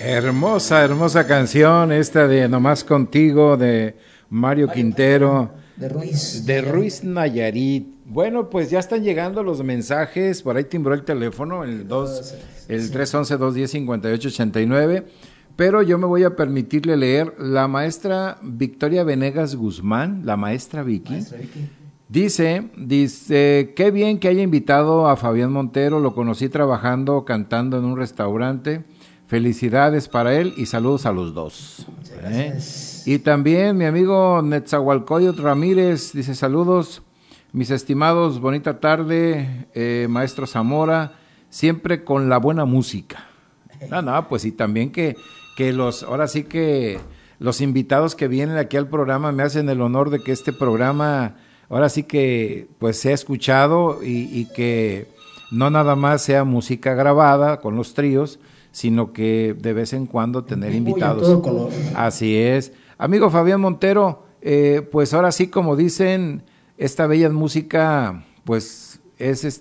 Hermosa, hermosa canción esta de Nomás Contigo de Mario Quintero. De Ruiz Nayarit. Bueno, pues ya están llegando los mensajes, por ahí timbró el teléfono, el 311-210-5889, pero yo me voy a permitirle leer. La maestra Victoria Venegas Guzmán, la maestra Vicky, dice, qué bien que haya invitado a Fabián Montero, lo conocí trabajando, cantando en un restaurante. Felicidades para él y saludos a los dos. Y también mi amigo Netzahualcoyot Ramírez dice saludos, mis estimados, bonita tarde, maestro Zamora, siempre con la buena música. No, pues y también que ahora sí que los invitados que vienen aquí al programa me hacen el honor de que este programa ahora sí que pues sea escuchado y que no nada más sea música grabada con los tríos, sino que de vez en cuando tener invitados. Todo color. Así es. Amigo Fabián Montero, pues ahora sí, como dicen, esta bella música, pues es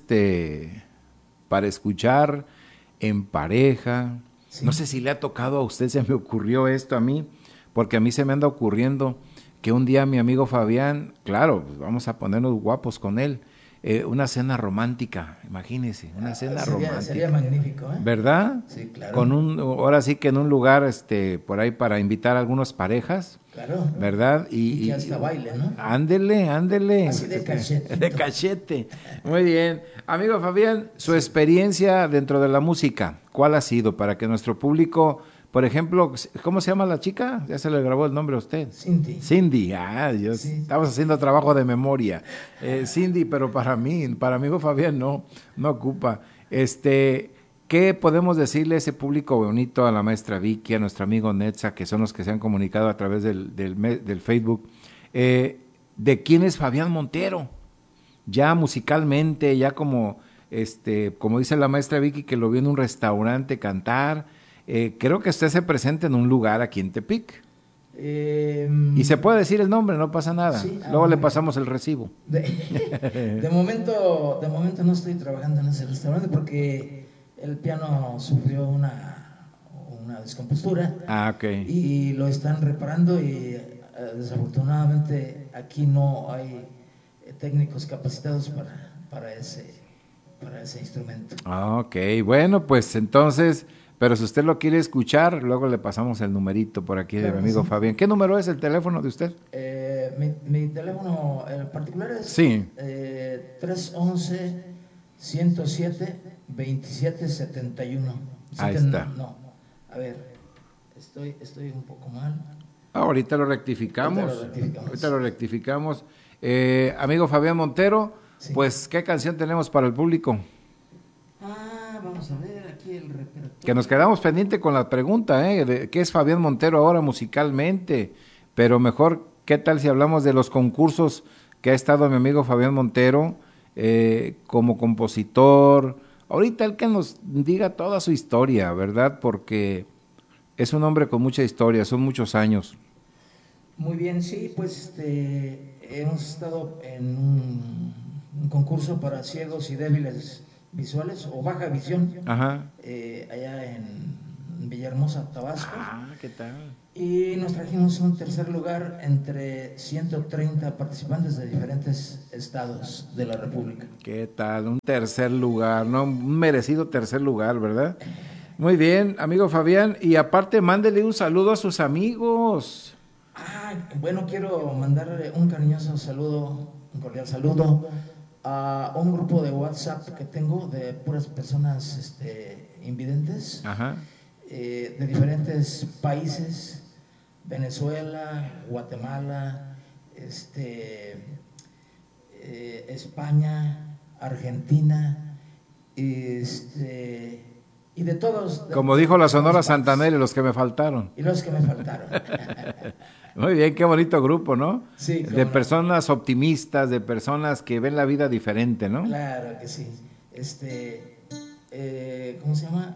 para escuchar en pareja. Sí. No sé si le ha tocado a usted, se me ocurrió esto a mí, porque a mí se me anda ocurriendo que un día mi amigo Fabián, claro, pues vamos a ponernos guapos con él, una cena romántica, imagínese, una cena romántica. Sería magnífico, ¿eh? ¿Verdad? Sí, claro. Ahora sí que en un lugar, por ahí para invitar a algunas parejas. Claro. ¿Verdad? Y que hasta baile, ¿no? Ándele. Así de cachete. De cachete. Muy bien. Amigo Fabián, su experiencia dentro de la música, ¿cuál ha sido para que nuestro público, por ejemplo, ¿cómo se llama la chica? Ya se le grabó el nombre a usted. Cindy. Dios, sí. Estamos haciendo trabajo de memoria. Cindy, pero para amigo Fabián no ocupa. ¿Qué podemos decirle a ese público bonito, a la maestra Vicky, a nuestro amigo Netza, que son los que se han comunicado a través del Facebook, de quién es Fabián Montero? Ya musicalmente, ya como dice la maestra Vicky, que lo vio en un restaurante cantar. Creo que usted se presenta en un lugar aquí en Tepic. Y se puede decir el nombre, no pasa nada. Sí, luego le pasamos el recibo. De momento no estoy trabajando en ese restaurante porque el piano sufrió una descompostura. Ok. Y lo están reparando y desafortunadamente aquí no hay técnicos capacitados para ese instrumento. Ok, bueno, pues entonces, pero si usted lo quiere escuchar, luego le pasamos el numerito por aquí, claro, de mi amigo, sí. Fabián. ¿Qué número es el teléfono de usted? Mi teléfono particular es sí. 311-107-2771. Ahí está. No, a ver, estoy un poco mal. Ahorita lo rectificamos. Amigo Fabián Montero, sí. Pues, ¿qué canción tenemos para el público? Vamos a ver aquí el repertorio. Que nos quedamos pendiente con la pregunta, de qué es Fabián Montero ahora musicalmente, pero mejor, ¿qué tal si hablamos de los concursos que ha estado mi amigo Fabián Montero como compositor? Ahorita el que nos diga toda su historia, ¿verdad? Porque es un hombre con mucha historia, son muchos años. Muy bien, sí, pues hemos estado en un concurso para ciegos y débiles visuales o baja visión. Ajá. Allá en Villahermosa, Tabasco. ¿Qué tal? Y nos trajimos un tercer lugar entre 130 participantes de diferentes estados de la República. ¿Qué tal? Un tercer lugar, ¿no? Un merecido tercer lugar, ¿verdad? Muy bien, amigo Fabián, y aparte mándele un saludo a sus amigos. Bueno, quiero mandarle un cariñoso saludo, un cordial saludo a un grupo de WhatsApp que tengo de puras personas invidentes. Ajá. De diferentes países, Venezuela, Guatemala, España, Argentina, y de todos. Como dijo la Sonora Santanera, los que me faltaron. Y los que me faltaron. Muy bien, qué bonito grupo, ¿no? Sí. De personas optimistas, de personas que ven la vida diferente, ¿no? Claro que sí. ¿Cómo se llama?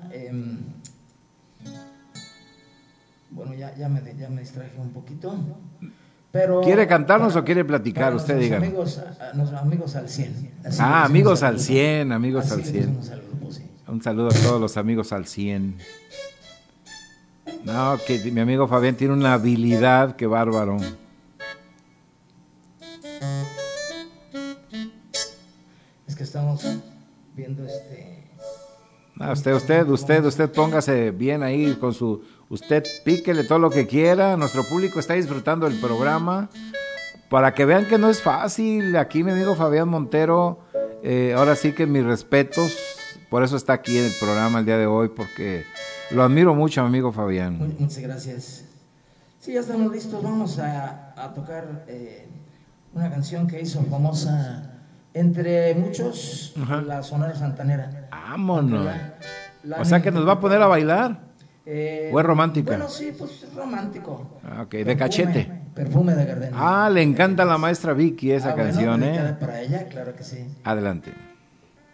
Bueno, ya me distraje un poquito. Pero ¿quiere cantarnos o quiere platicar? Usted diga. Nuestros amigos al 100. Amigos al 100, amigos al 100. Un saludo, pues, sí. Un saludo a todos los amigos al 100. No, que mi amigo Fabián tiene una habilidad, que bárbaro. Es que estamos viendo No, usted póngase bien ahí con su... Usted píquele todo lo que quiera. Nuestro público está disfrutando el programa. Para que vean que no es fácil. Aquí mi amigo Fabián Montero, ahora sí que mis respetos. Por eso está aquí en el programa el día de hoy, porque lo admiro mucho, mi amigo Fabián. Muchas gracias. Sí, ya estamos listos. Vamos a tocar una canción que hizo famosa entre muchos, la Sonora Santanera. Vámonos. O sea que nos va a poner a bailar. ¿O es romántica? Bueno, sí, pues es romántico. Ok, de cachete. Perfume de Gardenia. Le encanta a la maestra Vicky esa canción, bueno, para ella, claro que sí. Adelante.